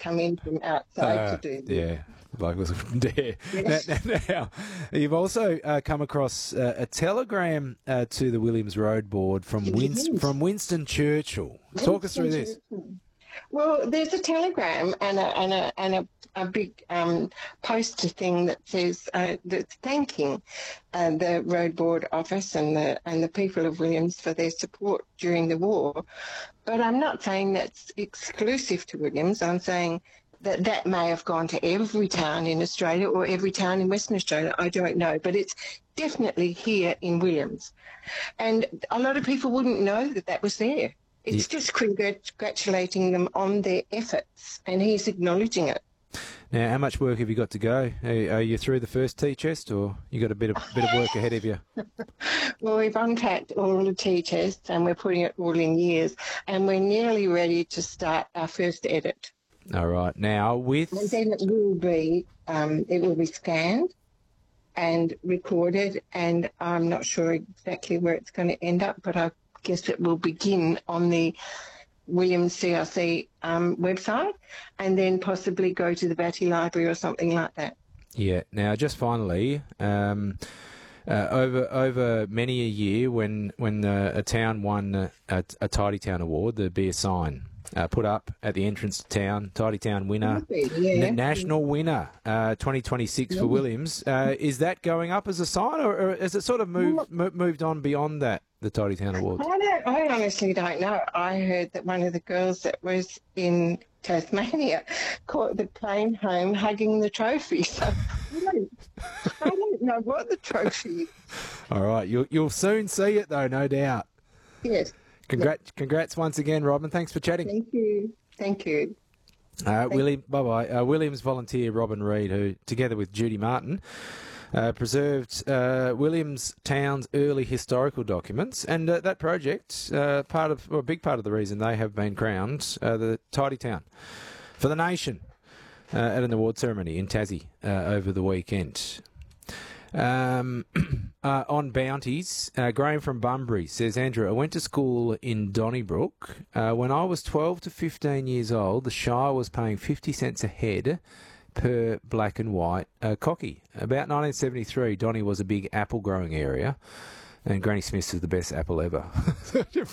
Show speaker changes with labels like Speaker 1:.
Speaker 1: come in from outside to do this.
Speaker 2: Yeah, like was there.
Speaker 1: Yes.
Speaker 2: Now, you've also come across a telegram to the Williams Road Board from Winston Churchill. Talk us through this.
Speaker 1: Well, there's a telegram and a big poster thing that says that's thanking the Road Board office and the people of Williams for their support during the war. But I'm not saying that's exclusive to Williams. I'm saying that may have gone to every town in Australia or every town in Western Australia. I don't know, but it's definitely here in Williams. And a lot of people wouldn't know that was there. It's just congratulating them on their efforts, and he's acknowledging it.
Speaker 2: Now, how much work have you got to go? Are you through the first tea chest, or you got a bit of work ahead of you?
Speaker 1: Well, we've unpacked all the tea chests, and we're putting it all in years, and we're nearly ready to start our first edit.
Speaker 2: All right. Now,
Speaker 1: and then it will be scanned and recorded, and I'm not sure exactly where it's going to end up, but I guess it will begin on the Williams CRC website and then possibly go to the Batty Library or something like that.
Speaker 2: Yeah. Now, just finally, over many a year, when a town won a Tidy Town Award, there'd be a sign put up at the entrance to town, Tidy Town winner, national winner, 2026 for Williams. Is that going up as a sign, or has it sort of moved on beyond that, the Tidy Town Award?
Speaker 1: I honestly don't know. I heard that one of the girls that was in Tasmania caught the plane home hugging the trophy. So I don't know what the trophy is.
Speaker 2: All right. You'll soon see it, though, no doubt.
Speaker 1: Yes.
Speaker 2: Congrats once again, Robin. Thanks for chatting.
Speaker 1: Thank you.
Speaker 2: Williams volunteer Robin Reid, who, together with Judy Martin, preserved Williams Town's early historical documents, and that project, a big part of the reason they have been crowned the Tidy Town for the nation at an award ceremony in Tassie over the weekend. On bounties, Graham from Bunbury says, Andrew, I went to school in Donnybrook. When I was 12 to 15 years old, the Shire was paying 50 cents a head per black and white cocky. About 1973, Donny was a big apple growing area, and Granny Smith's is the best apple ever.